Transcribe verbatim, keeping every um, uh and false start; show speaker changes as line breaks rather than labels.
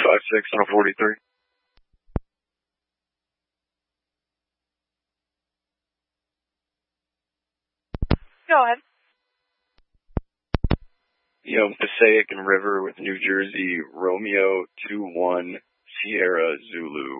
five six on a forty-three.
Go ahead.
Yo, Passaic and River with New Jersey, Romeo two one, Sierra Zulu.